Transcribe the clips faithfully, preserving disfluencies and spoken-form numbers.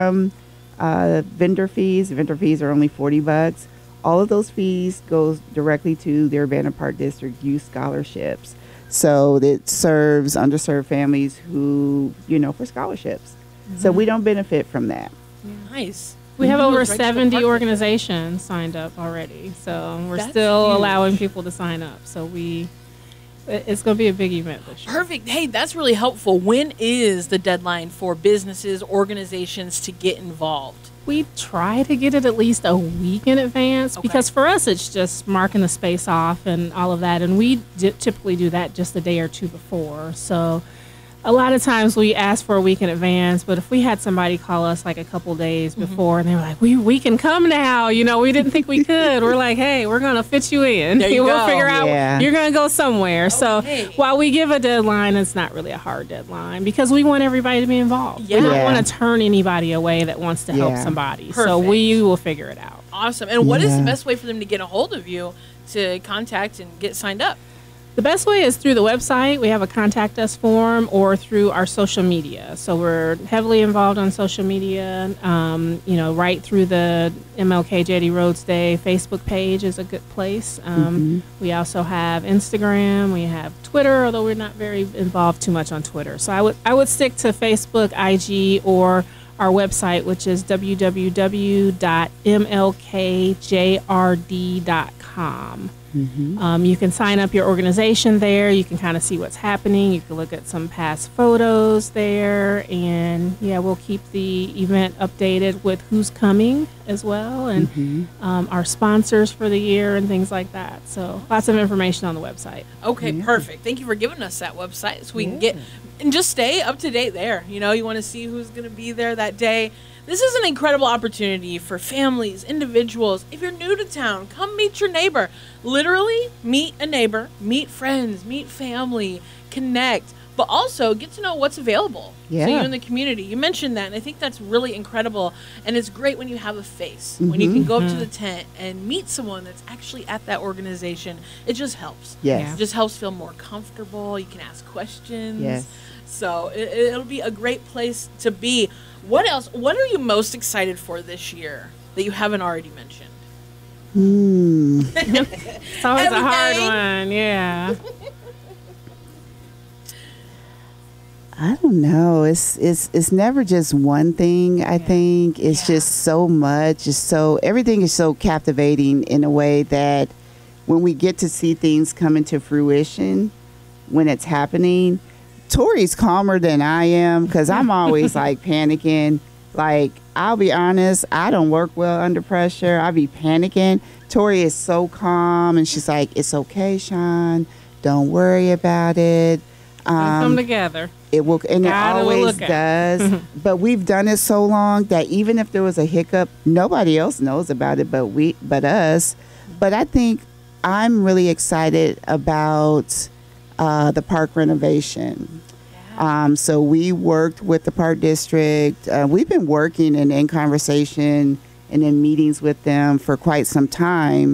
Um, uh, vendor fees. Vendor fees are only forty bucks. All of those fees goes directly to the Urbana Park District Youth Scholarships. So it serves underserved families who, you know, for scholarships. Mm-hmm. So we don't benefit from that. Yeah. Nice. We have over seventy organizations signed up already. So we're That's still huge. allowing people to sign up. So we, it's going to be a big event this year. Perfect. Hey, that's really helpful. When is the deadline for businesses, organizations to get involved? We try to get it at least a week in advance okay. because for us it's just marking the space off and all of that. And we d- typically do that just a day or two before. So a lot of times we ask for a week in advance, but if we had somebody call us like a couple days before mm-hmm. and they were like, we we can come now, you know, we didn't think we could. We're like, hey, we're going to fit you in. There you we'll go. figure out yeah. you're going to go somewhere. Okay. So while we give a deadline, it's not really a hard deadline because we want everybody to be involved. Yeah. We don't yeah. want to turn anybody away that wants to yeah. help somebody. Perfect. So we will figure it out. Awesome. And what yeah. is the best way for them to get a hold of you to contact and get signed up? The best way is through the website. We have a contact us form or through our social media. So we're heavily involved on social media, um, you know, right through the M L K J D Rhodes Day Facebook page is a good place. Um, mm-hmm. We also have Instagram. We have Twitter, although we're not very involved too much on Twitter. So I would I would stick to Facebook, I G, or our website, which is w w w dot m l k j r d dot com. Mm-hmm. Um, you can sign up your organization there. You can kind of see what's happening. You can look at some past photos there. And, yeah, we'll keep the event updated with who's coming as well and mm-hmm. um, our sponsors for the year and things like that. So lots of information on the website. Okay, yeah. perfect. Thank you for giving us that website so we yeah. can get and just stay up to date there. You know, you want to see who's going to be there that day. This is an incredible opportunity for families, individuals. If you're new to town, come meet your neighbor. Literally, meet a neighbor, meet friends, meet family, connect, but also get to know what's available yeah. to you in the community. You mentioned that, and I think that's really incredible. And it's great when you have a face, mm-hmm. when you can go up mm-hmm. to the tent and meet someone that's actually at that organization. It just helps. Yes. Yeah. It just helps feel more comfortable. You can ask questions. Yes. So it, it'll be a great place to be. What else? What are you most excited for this year that you haven't already mentioned? Hmm. It's always a hard one, yeah. I don't know. It's it's it's never just one thing. I yeah. think it's Yeah. just so much. It's so everything is so captivating in a way that when we get to see things come into fruition, when it's happening, Tori's calmer than I am because I'm always like panicking. Like, I'll be honest, I don't work well under pressure. I'll be panicking. Tori is so calm and she's like, it's okay, Sean. Don't worry about it. Um, Um, come together. It will, and God it will always look at does. But we've done it so long that even if there was a hiccup, nobody else knows about it but we, but us. But I think I'm really excited about uh, the park renovation. Um, so we worked with the park district. Uh, we've been working and in conversation and in meetings with them for quite some time.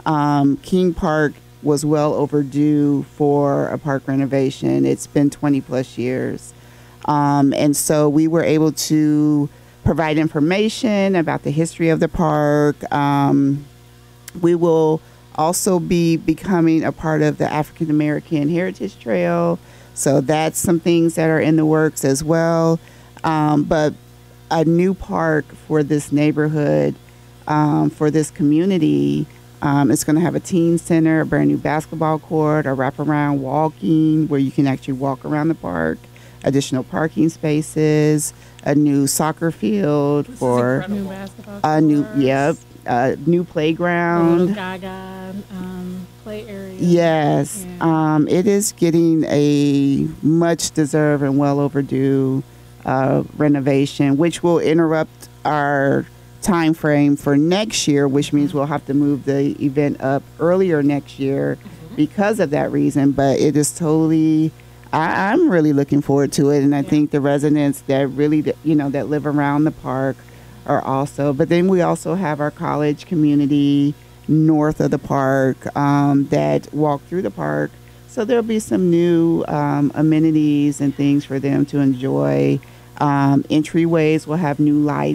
Um, King Park was well overdue for a park renovation. It's been twenty plus years. Um, and so we were able to provide information about the history of the park. Um, we will also be becoming a part of the African American Heritage Trail. So that's some things that are in the works as well. Um, but a new park for this neighborhood, um, for this community. Um, it's going to have a teen center, a brand new basketball court, a wraparound walking where you can actually walk around the park, additional parking spaces, a new soccer field This for is New basketball a new, courts, yep, a new a playground. little Gaga um, play area. Yes, Yeah. um, it is getting a much deserved and well overdue uh, renovation, which will interrupt our time frame for next year, which means we'll have to move the event up earlier next year mm-hmm. because of that reason. But it is totally, I, I'm really looking forward to it, and I Yeah. think the residents that really, you know, that live around the park are also. But then we also have our college community north of the park um, that walk through the park. So there'll be some new um, amenities and things for them to enjoy. Um, entryways will have new lighting.